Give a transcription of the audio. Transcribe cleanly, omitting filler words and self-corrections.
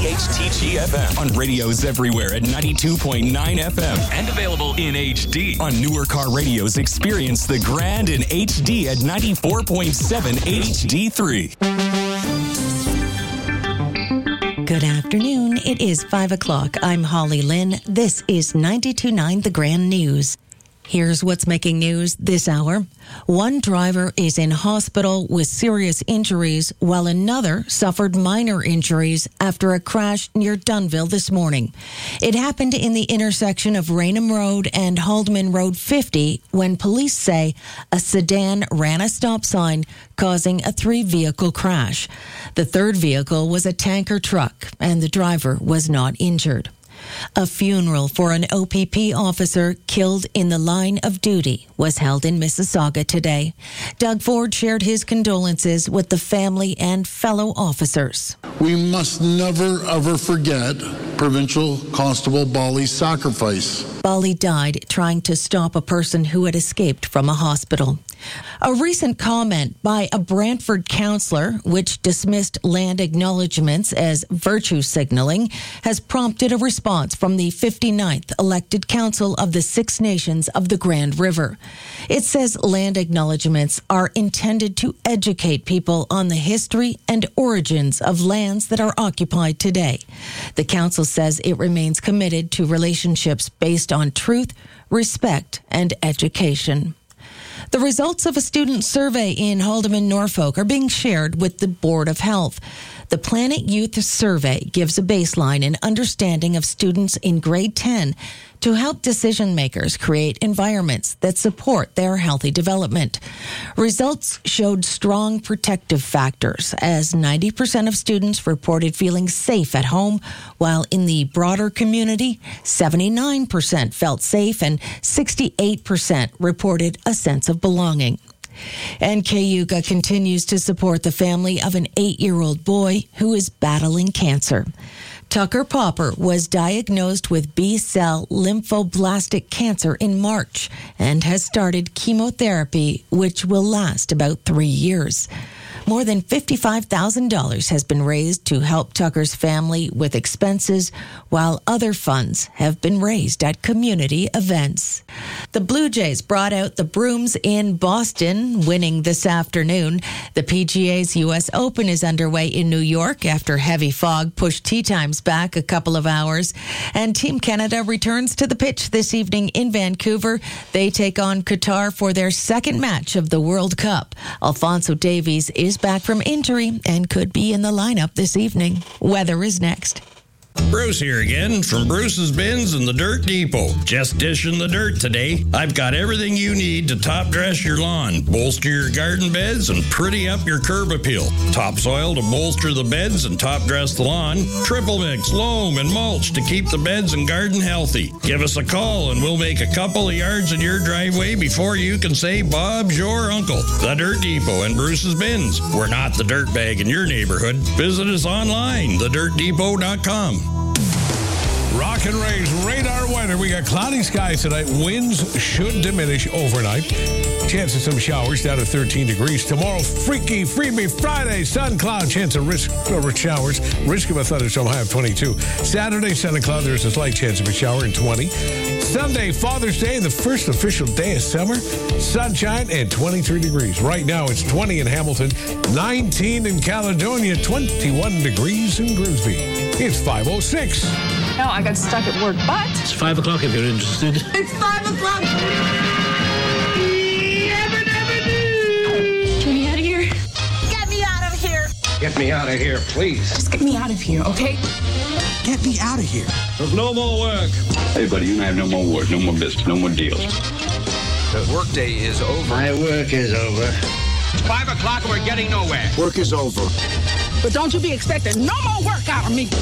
WPHTG FM on radios everywhere at 92.9 FM and available in HD. On newer car radios, experience the grand in HD at 94.7 HD3. Good afternoon. It is 5 o'clock. I'm Holly Lynn. This is 92.9 The Grand News. Here's what's making news this hour. One driver is in hospital with serious injuries, while another suffered minor injuries after a crash near Dunnville this morning. It happened in the intersection of Raynham Road and Haldeman Road 50 when police say a sedan ran a stop sign, causing a 3-vehicle crash. The third vehicle was a tanker truck, and the driver was not injured. A funeral for an OPP officer killed in the line of duty was held in Mississauga today. Doug Ford shared his condolences with the family and fellow officers. We must never, ever forget Provincial Constable Bali's sacrifice. Bali died trying to stop a person who had escaped from a hospital. A recent comment by a Brantford councillor, which dismissed land acknowledgements as virtue signaling, has prompted a response from the 59th elected council of the Six Nations of the Grand River. It says land acknowledgements are intended to educate people on the history and origins of lands that are occupied today. The council says it remains committed to relationships based on truth, respect, and education. The results of a student survey in Haldeman, Norfolk are being shared with the Board of Health. The Planet Youth Survey gives a baseline and understanding of students in grade 10 to help decision makers create environments that support their healthy development. Results showed strong protective factors, as 90% of students reported feeling safe at home, while in the broader community, 79% felt safe and 68% reported a sense of belonging. And Cayuga continues to support the family of an 8-year-old boy who is battling cancer. Tucker Popper was diagnosed with B-cell lymphoblastic cancer in March and has started chemotherapy, which will last about 3 years. More than $55,000 has been raised to help Tucker's family with expenses, while other funds have been raised at community events. The Blue Jays brought out the brooms in Boston, winning this afternoon. The PGA's U.S. Open is underway in New York after heavy fog pushed tee times back a couple of hours. And Team Canada returns to the pitch this evening in Vancouver. They take on Qatar for their second match of the World Cup. Alphonso Davies is back from injury and could be in the lineup this evening. Weather is next. Bruce here again from Bruce's Bins and the Dirt Depot. Just dishing the dirt today. I've got everything you need to top dress your lawn, bolster your garden beds, and pretty up your curb appeal. Topsoil to bolster the beds and top dress the lawn. Triple mix, loam, and mulch to keep the beds and garden healthy. Give us a call and we'll make a couple of yards in your driveway before you can say Bob's your uncle. The Dirt Depot and Bruce's Bins. We're not the dirt bag in your neighborhood. Visit us online, thedirtdepot.com. Rock and Ray's radar weather. We got cloudy skies tonight. Winds should diminish overnight. Chance of some showers down to 13 degrees. Tomorrow, freaky, freebie Friday, sun, cloud, chance of showers. Risk of a thunderstorm, high of 22. Saturday, sun and cloud. There's a slight chance of a shower in 20. Sunday, Father's Day, the first official day of summer. Sunshine and 23 degrees. Right now, it's 20 in Hamilton, 19 in Caledonia, 21 degrees in Grimsby. It's 5:06. No, I got stuck at work, but... It's 5 o'clock if you're interested. It's 5 o'clock! Get me out of here. Get me out of here. Get me out of here, please. Just get me out of here, okay? Get me out of here. There's no more work. Hey, buddy, you and I have no more work, no more business, no more deals. The workday is over. My work is over. 5 o'clock and we're getting nowhere. Work is over. But don't you be expecting no more work out of me.